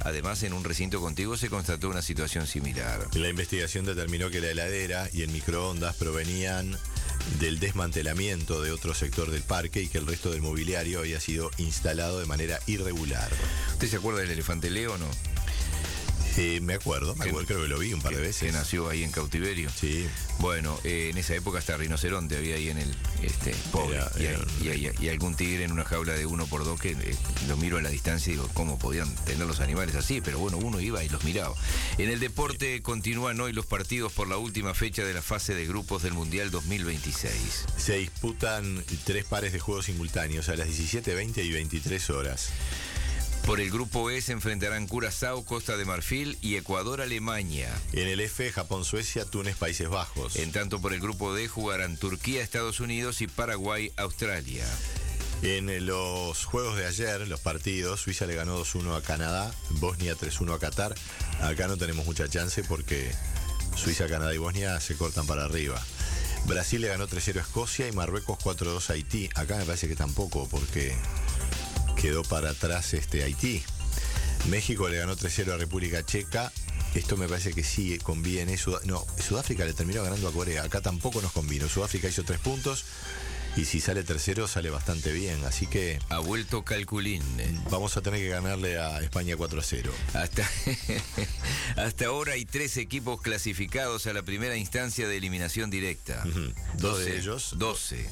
Además, en un recinto contiguo se constató una situación similar. La investigación determinó que la heladera y el microondas provenían del desmantelamiento de otro sector del parque y que el resto del mobiliario había sido instalado de manera irregular. ¿Usted se acuerda del elefante Leo o no? Me acuerdo, creo que lo vi un par de veces. Que nació ahí en cautiverio. Sí. Bueno, en esa época hasta rinoceronte había ahí en el pobre. Y algún tigre en una jaula de 1x2 que lo miro a la distancia y digo, ¿cómo podían tener los animales así? Pero bueno, uno iba y los miraba. En el deporte continúan hoy los partidos por la última fecha de la fase de grupos del Mundial 2026. Se disputan 3 pares de juegos simultáneos a las 17, 20 y 23 horas. Por el grupo E se enfrentarán Curazao, Costa de Marfil y Ecuador-Alemania. En el F, Japón-Suecia, Túnez, Países Bajos. En tanto, por el grupo D jugarán Turquía, Estados Unidos y Paraguay-Australia. En los juegos de ayer, los partidos, Suiza le ganó 2-1 a Canadá, Bosnia 3-1 a Qatar. Acá no tenemos mucha chance porque Suiza, Canadá y Bosnia se cortan para arriba. Brasil le ganó 3-0 a Escocia y Marruecos 4-2 a Haití. Acá me parece que tampoco porque quedó para atrás Haití. México le ganó 3-0 a República Checa. Esto me parece que sí conviene. Sudáfrica le terminó ganando a Corea. Acá tampoco nos convino. Sudáfrica hizo 3 puntos y si sale tercero sale bastante bien. Así que ha vuelto Calculín. Vamos a tener que ganarle a España 4-0. Hasta ahora hay 3 equipos clasificados a la primera instancia de eliminación directa. 2 de ellos. 12.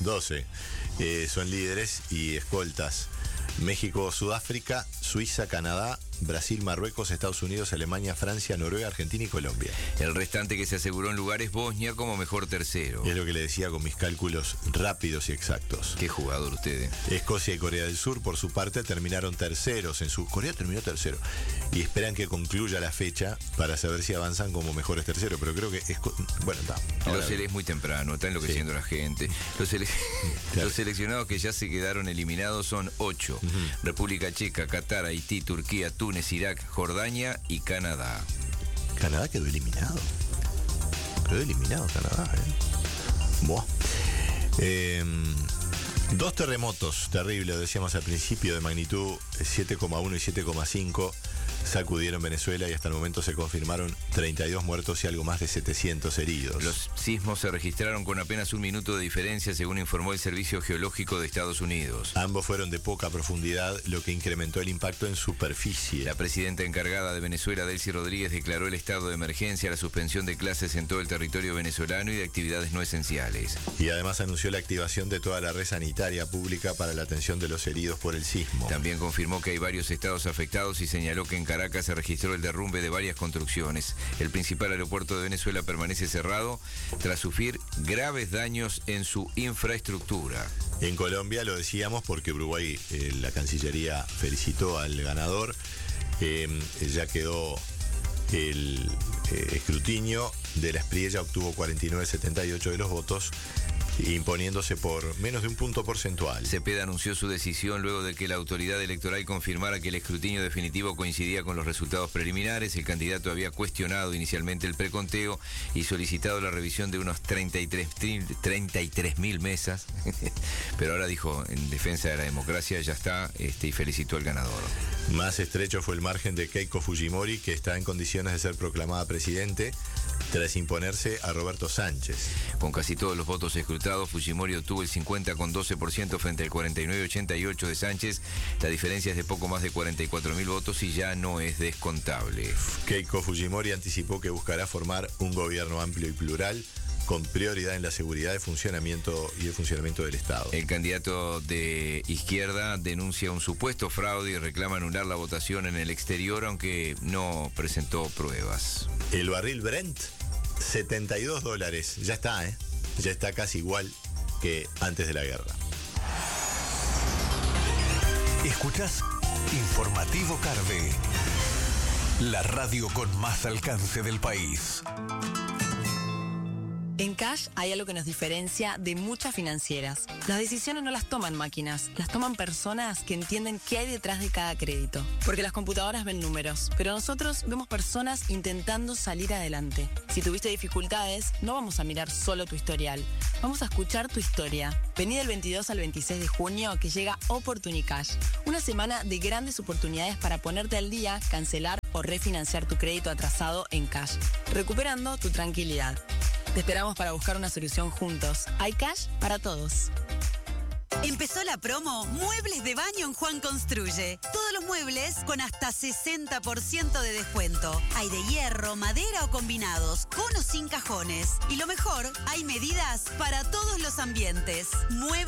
Son líderes y escoltas. México, Sudáfrica, Suiza, Canadá, Brasil, Marruecos, Estados Unidos, Alemania, Francia, Noruega, Argentina y Colombia. El restante que se aseguró en lugar es Bosnia como mejor tercero. Es lo que le decía con mis cálculos rápidos y exactos. Qué jugador usted. Escocia y Corea del Sur, por su parte, terminaron terceros. Corea terminó tercero. Y esperan que concluya la fecha para saber si avanzan como mejores terceros. Pero creo que bueno, está. Es muy temprano, está enloqueciendo la gente. Los seleccionados que ya se quedaron eliminados son 8. República Checa, Qatar, Haití, Turquía, Túnez, Irak, Jordania y Canadá. Canadá quedó eliminado. Canadá, Buah. 2 terremotos terribles, decíamos al principio, de magnitud 7,1 y 7,5 sacudieron Venezuela y hasta el momento se confirmaron 32 muertos y algo más de 700 heridos. Los sismos se registraron con apenas 1 minuto de diferencia, según informó el Servicio Geológico de Estados Unidos. Ambos fueron de poca profundidad, lo que incrementó el impacto en superficie. La presidenta encargada de Venezuela, Delcy Rodríguez, declaró el estado de emergencia, la suspensión de clases en todo el territorio venezolano y de actividades no esenciales. Y además anunció la activación de toda la red sanitaria pública para la atención de los heridos por el sismo. También confirmó que hay varios estados afectados y señaló que en Caracas se registró el derrumbe de varias construcciones. El principal aeropuerto de Venezuela permanece cerrado tras sufrir graves daños en su infraestructura. En Colombia lo decíamos porque Uruguay, la Cancillería felicitó al ganador. Ya quedó el escrutinio de la Espriella, obtuvo 49,78 de los votos, imponiéndose por menos de un punto porcentual. Cepeda anunció su decisión luego de que la autoridad electoral confirmara que el escrutinio definitivo coincidía con los resultados preliminares. El candidato había cuestionado inicialmente el preconteo y solicitado la revisión de unos 33.000 mesas, pero ahora dijo, en defensa de la democracia ya está, y felicitó al ganador. Más estrecho fue el margen de Keiko Fujimori, que está en condiciones de ser proclamada presidente tras imponerse a Roberto Sánchez. Con casi todos los votos escrutados, Fujimori obtuvo el 50,12% frente al 49,88% de Sánchez. La diferencia es de poco más de 44.000 votos y ya no es descontable. Keiko Fujimori anticipó que buscará formar un gobierno amplio y plural, con prioridad en la seguridad de funcionamiento y el funcionamiento del Estado. El candidato de izquierda denuncia un supuesto fraude y reclama anular la votación en el exterior, aunque no presentó pruebas. El barril Brent, $72. Ya está, Ya está casi igual que antes de la guerra. Escuchás Informativo Carve, la radio con más alcance del país. En Cash hay algo que nos diferencia de muchas financieras. Las decisiones no las toman máquinas, las toman personas que entienden qué hay detrás de cada crédito. Porque las computadoras ven números, pero nosotros vemos personas intentando salir adelante. Si tuviste dificultades, no vamos a mirar solo tu historial, vamos a escuchar tu historia. Vení del 22 al 26 de junio que llega Oportunicash, una semana de grandes oportunidades para ponerte al día, cancelar o refinanciar tu crédito atrasado en Cash, recuperando tu tranquilidad. Te esperamos para buscar una solución juntos. Hay Cash para todos. Empezó la promo Muebles de Baño en Juan Construye. Todos los muebles con hasta 60% de descuento. Hay de hierro, madera o combinados, con o sin cajones. Y lo mejor, hay medidas para todos los ambientes. Muebles